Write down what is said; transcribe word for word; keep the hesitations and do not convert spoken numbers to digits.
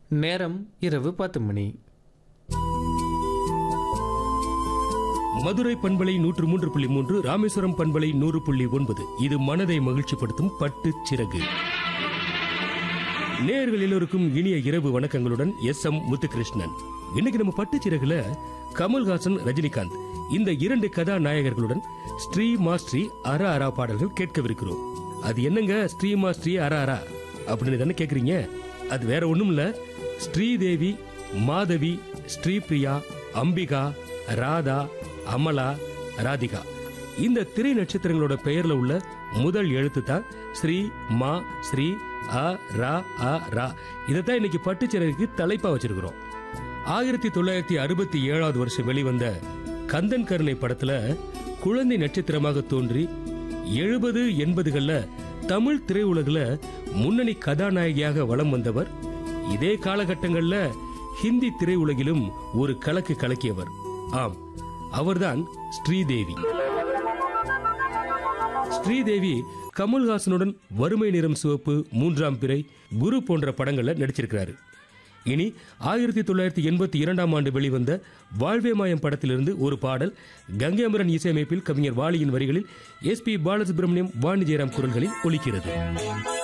நேரம் இரவு பத்து மணி. மதுரை பண்பலை நூற்று மூன்று புள்ளி மூன்று, ராமேஸ்வரம் பண்பலை நூறு புள்ளி ஒன்பது. இது மனதை மகிழ்ச்சிப்படுத்தும் பட்டு சிறகு. நேயர்கள் எல்லோருக்கும் இனிய இரவு வணக்கங்களுடன் எஸ் எம் முத்துகிருஷ்ணன். இன்னைக்கு நம்ம பட்டு சிறகுல கமல்ஹாசன், ரஜினிகாந்த் இந்த இரண்டு கதாநாயகர்களுடன் ஸ்ரீ மா ஸ்ரீ அர அரா பாடல்கள் கேட்கவிருக்கிறோம். அது என்னங்க ஸ்ரீ மா ஸ்ரீ அர அரா அப்படின்னு தானே கேக்குறீங்க? அது வேற ஒண்ணும் இல்ல. ஸ்ரீதேவி, மாதவி, ஸ்ரீபிரியா, அம்பிகா, ராதா, அமலா, ராதிகா இந்த திரை நட்சத்திரங்களோட பெயர்ல உள்ள முதல் எழுத்து தான் ஸ்ரீ மா ஸ்ரீ அ ரா அ ரா. இதைத்தான் இன்னைக்கு பட்டுச்சிறகுக்கு தலைப்பா வச்சிருக்கிறோம். ஆயிரத்தி தொள்ளாயிரத்தி அறுபத்தி ஏழாவது வருஷம் வெளிவந்த கந்தன் கருணை படத்துல குழந்தை நட்சத்திரமாக தோன்றி எழுபது எண்பதுகள்ல தமிழ் திரையுலகில முன்னணி கதாநாயகியாக வலம் வந்தவர். இதே காலகட்டங்கள்ல ஹிந்தி திரையுலகிலும் ஒரு கலக்கு கலக்கியவர். ஆம், அவர்தான் ஸ்ரீதேவி. ஸ்ரீதேவி கமல்ஹாசனுடன் வறுமை நிறம் சிவப்பு, மூன்றாம் பிறை, குரு போன்ற படங்கள்ல நடிச்சிருக்கிறாரு. இனி ஆயிரத்தி தொள்ளாயிரத்தி எண்பத்தி இரண்டாம் ஆண்டு வெளிவந்த வாழ்வே மாயம் படத்திலிருந்து ஒரு பாடல் கங்கை அமரன் இசையமைப்பில் கவிஞர் வாலியின் வரிகளில் எஸ் பி பாலசுப்ரமணியம், வாணி ஜெயராம் குரல்களில் ஒலிக்கிறது.